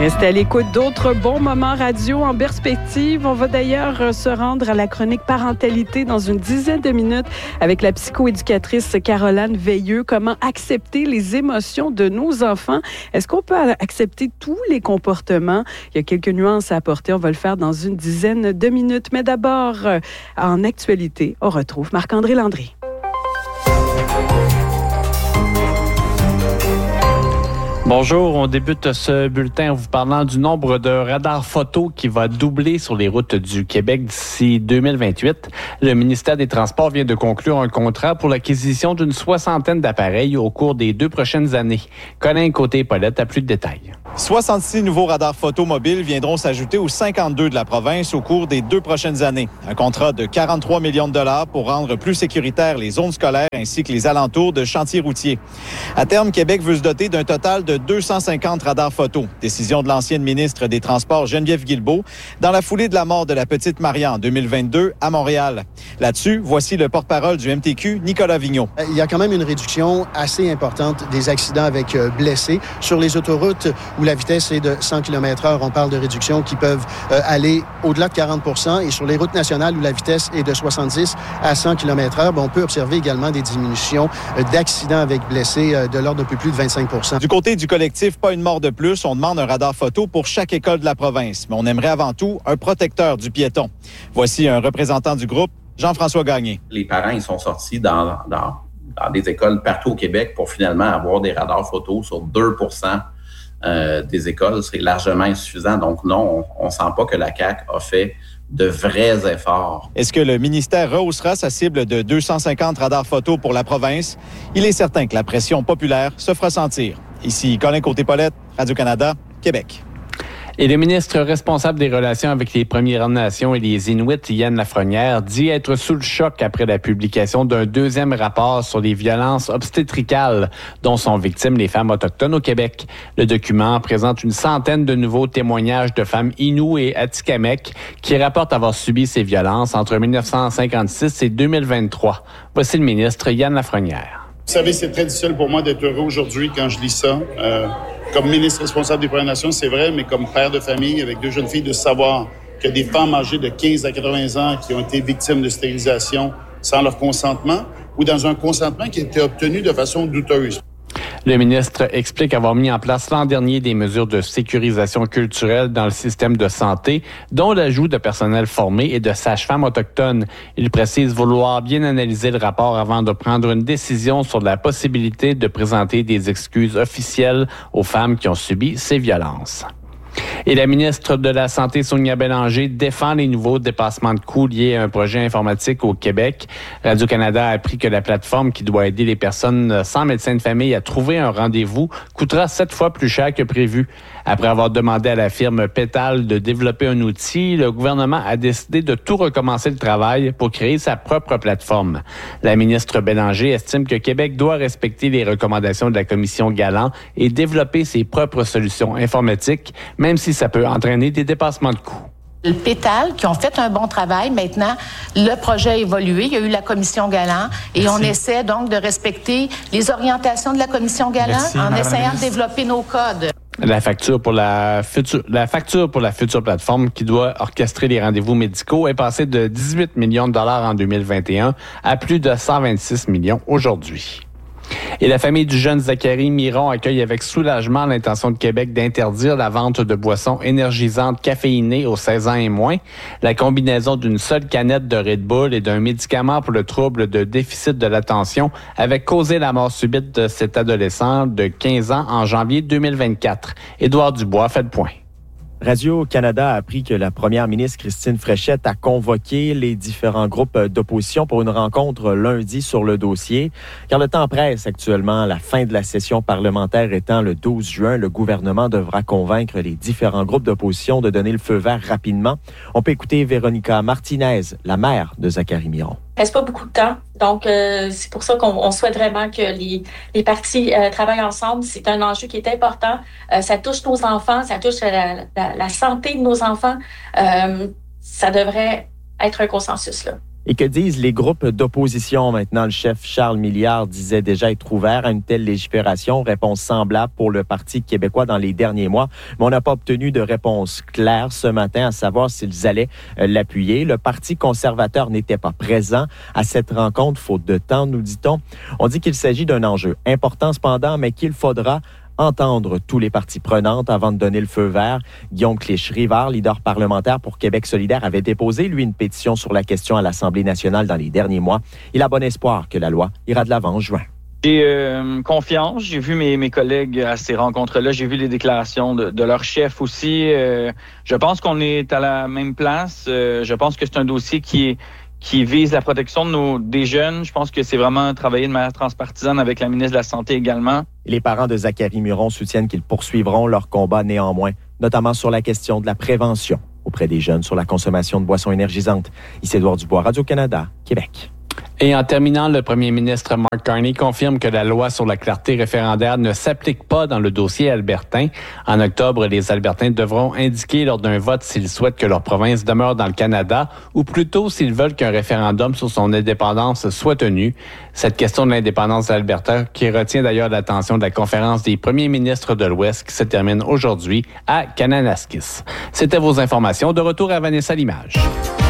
Restez à l'écoute d'autres bons moments radio en perspective. On va d'ailleurs se rendre à la chronique parentalité dans une dizaine de minutes avec la psychoéducatrice Caroline Veilleux. Comment accepter les émotions de nos enfants? Est-ce qu'on peut accepter tous les comportements? Il y a quelques nuances à apporter. On va le faire dans une dizaine de minutes. Mais d'abord, en actualité, on retrouve Marc-André Landry. Bonjour, on débute ce bulletin en vous parlant du nombre de radars photo qui va doubler sur les routes du Québec d'ici 2028. Le ministère des Transports vient de conclure un contrat pour l'acquisition d'une 60aine d'appareils au cours des 2 prochaines années. Colin Côté-Paulette a plus de détails. 66 nouveaux radars photo mobiles viendront s'ajouter aux 52 de la province au cours des 2 prochaines années. Un contrat de 43 millions de dollars pour rendre plus sécuritaires les zones scolaires ainsi que les alentours de chantiers routiers. À terme, Québec veut se doter d'un total de 250 radars photo. Décision de l'ancienne ministre des Transports, Geneviève Guilbeault, dans la foulée de la mort de la petite Maria en 2022 à Montréal. Là-dessus, voici le porte-parole du MTQ, Nicolas Vigneault. Il y a quand même une réduction assez importante des accidents avec blessés. Sur les autoroutes où la vitesse est de 100 km/h, on parle de réductions qui peuvent aller au-delà de 40 % et sur les routes nationales où la vitesse est de 70 à 100 km/h, on peut observer également des diminutions d'accidents avec blessés de l'ordre d'un peu plus de 25 %. Du côté du collectif Pas une mort de plus, on demande un radar photo pour chaque école de la province, mais on aimerait avant tout un protecteur du piéton. Voici un représentant du groupe, Jean-François Gagné. Les parents, ils sont sortis dans des écoles partout au Québec pour finalement avoir des radars photos sur 2 % des écoles. C'est largement insuffisant. Donc non, on ne sent pas que la CAQ a fait de vrais efforts. Est-ce que le ministère rehaussera sa cible de 250 radars photos pour la province? Il est certain que la pression populaire se fera sentir. Ici, Colin Côté-Paulette, Radio-Canada, Québec. Et le ministre responsable des relations avec les Premières Nations et les Inuits, Yann Lafrenière, dit être sous le choc après la publication d'un 2e rapport sur les violences obstétricales dont sont victimes les femmes autochtones au Québec. Le document présente une centaine de nouveaux témoignages de femmes Inuits et Atikamekw qui rapportent avoir subi ces violences entre 1956 et 2023. Voici le ministre Yann Lafrenière. Vous savez, c'est très difficile pour moi d'être heureux aujourd'hui quand je lis ça. Comme ministre responsable des Premières Nations, c'est vrai, mais comme père de famille avec 2 jeunes filles, de savoir que des femmes âgées de 15 à 80 ans qui ont été victimes de stérilisation sans leur consentement ou dans un consentement qui a été obtenu de façon douteuse. Le ministre explique avoir mis en place l'an dernier des mesures de sécurisation culturelle dans le système de santé, dont l'ajout de personnel formé et de sages-femmes autochtones. Il précise vouloir bien analyser le rapport avant de prendre une décision sur la possibilité de présenter des excuses officielles aux femmes qui ont subi ces violences. Et la ministre de la Santé, Sonia Bélanger, défend les nouveaux dépassements de coûts liés à un projet informatique au Québec. Radio-Canada a appris que la plateforme qui doit aider les personnes sans médecin de famille à trouver un rendez-vous coûtera 7 fois plus cher que prévu. Après avoir demandé à la firme Pétal de développer un outil, le gouvernement a décidé de tout recommencer le travail pour créer sa propre plateforme. La ministre Bélanger estime que Québec doit respecter les recommandations de la commission Galland et développer ses propres solutions informatiques, même si ça peut entraîner des dépassements de coûts. Le Pétal, qui ont fait un bon travail. Maintenant, le projet a évolué. Il y a eu la commission Galland et on essaie donc de respecter les orientations de la commission Galland en essayant de développer nos codes. La facture pour la future plateforme qui doit orchestrer les rendez-vous médicaux est passée de 18 millions de dollars en 2021 à plus de 126 millions aujourd'hui. Et la famille du jeune Zachary Miron accueille avec soulagement l'intention de Québec d'interdire la vente de boissons énergisantes caféinées aux 16 ans et moins. La combinaison d'une seule canette de Red Bull et d'un médicament pour le trouble de déficit de l'attention avait causé la mort subite de cet adolescent de 15 ans en janvier 2024. Édouard Dubois fait le point. Radio-Canada a appris que la première ministre Christine Fréchette a convoqué les différents groupes d'opposition pour une rencontre lundi sur le dossier. Car le temps presse actuellement, la fin de la session parlementaire étant le 12 juin, le gouvernement devra convaincre les différents groupes d'opposition de donner le feu vert rapidement. On peut écouter Véronica Martinez, la mère de Zachary Miron. Il ne reste pas beaucoup de temps. Donc, c'est pour ça qu'on souhaite vraiment que les partis travaillent ensemble. C'est un enjeu qui est important. Ça touche nos enfants, ça touche la santé de nos enfants. Ça devrait être un consensus, là. Et que disent les groupes d'opposition maintenant? Le chef Charles Milliard disait déjà être ouvert à une telle légifération. Réponse semblable pour le Parti québécois dans les derniers mois. Mais on n'a pas obtenu de réponse claire ce matin à savoir s'ils allaient l'appuyer. Le Parti conservateur n'était pas présent à cette rencontre, faute de temps, nous dit-on. On dit qu'il s'agit d'un enjeu important cependant, mais qu'il faudra entendre tous les parties prenantes avant de donner le feu vert. Guillaume Clich-Rivard, leader parlementaire pour Québec solidaire, avait déposé, lui, une pétition sur la question à l'Assemblée nationale dans les derniers mois. Il a bon espoir que la loi ira de l'avant en juin. J'ai confiance. J'ai vu mes collègues à ces rencontres-là. J'ai vu les déclarations de leur chef aussi. Je pense qu'on est à la même place. Je pense que c'est un dossier qui vise la protection des jeunes. Je pense que c'est vraiment travailler de manière transpartisane avec la ministre de la Santé également. Les parents de Zachary Muron soutiennent qu'ils poursuivront leur combat néanmoins, notamment sur la question de la prévention auprès des jeunes sur la consommation de boissons énergisantes. Ici Édouard Dubois, Radio-Canada, Québec. Et en terminant, le premier ministre Mark Carney confirme que la loi sur la clarté référendaire ne s'applique pas dans le dossier albertain. En octobre, les Albertains devront indiquer lors d'un vote s'ils souhaitent que leur province demeure dans le Canada ou plutôt s'ils veulent qu'un référendum sur son indépendance soit tenu. Cette question de l'indépendance de l'Alberta qui retient d'ailleurs l'attention de la conférence des premiers ministres de l'Ouest qui se termine aujourd'hui à Kananaskis. C'était vos informations. De retour à Vanessa Limage.